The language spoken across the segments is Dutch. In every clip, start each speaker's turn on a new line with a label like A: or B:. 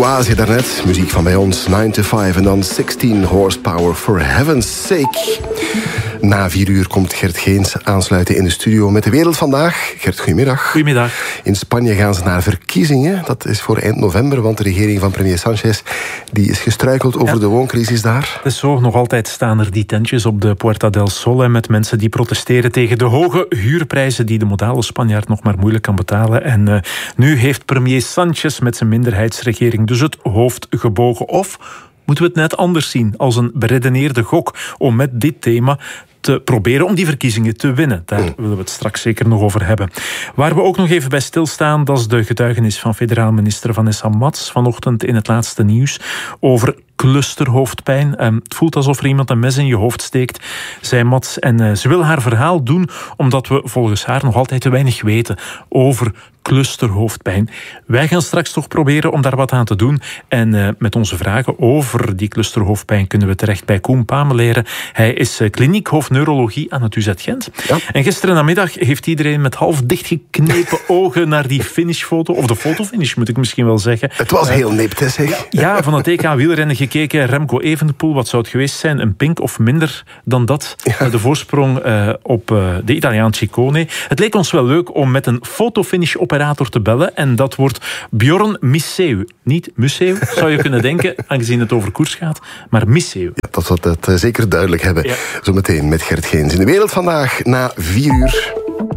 A: Oase daarnet, muziek van bij ons, 9 to 5 en dan 16 horsepower, for heaven's sake. Na 4 uur komt Gert Geens aansluiten in de studio met De Wereld Vandaag. Gert, goedemiddag.
B: Goedemiddag.
A: In Spanje gaan ze naar verkiezingen. Dat is voor eind november, want de regering van premier Sánchez die is gestruikeld over de wooncrisis daar.
B: Het is zo, nog altijd staan er die tentjes op de Puerta del Sol met mensen die protesteren tegen de hoge huurprijzen die de modale Spanjaard nog maar moeilijk kan betalen. En nu heeft premier Sánchez met zijn minderheidsregering dus het hoofd gebogen. Of moeten we het net anders zien, als een beredeneerde gok om met dit thema te proberen om die verkiezingen te winnen. Daar willen we het straks zeker nog over hebben. Waar we ook nog even bij stilstaan, dat is de getuigenis van federaal minister Vanessa Mats vanochtend in het laatste nieuws over clusterhoofdpijn. Het voelt alsof er iemand een mes in je hoofd steekt, zei Mats. En ze wil haar verhaal doen omdat we volgens haar nog altijd te weinig weten over clusterhoofdpijn. Wij gaan straks toch proberen om daar wat aan te doen. En met onze vragen over die clusterhoofdpijn kunnen we terecht bij Koen Pameleren. Hij is kliniekhoofd neurologie aan het UZ Gent. Ja. En gisteren namiddag heeft iedereen met half dichtgeknepen ogen naar die finishfoto, of de fotofinish moet ik misschien wel zeggen.
A: Het was heel nipt, hè, zeg.
B: Ja, van het EK wielrennen gekeken. Remco Evenepoel, wat zou het geweest zijn? Een pink of minder dan dat? Ja. De voorsprong op de Italiaan Ciccone. Het leek ons wel leuk om met een fotofinish-operator te bellen. En dat wordt Bjorn Misseu. Niet Museu, zou je kunnen denken, aangezien het over koers gaat. Maar Misseu.
A: Ja, dat zal het zeker duidelijk hebben. Ja. Zometeen met Gert Geens in De Wereld Vandaag na 4 uur.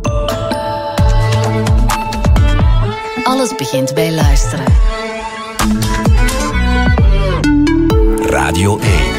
C: Alles begint bij luisteren.
D: Radio 1.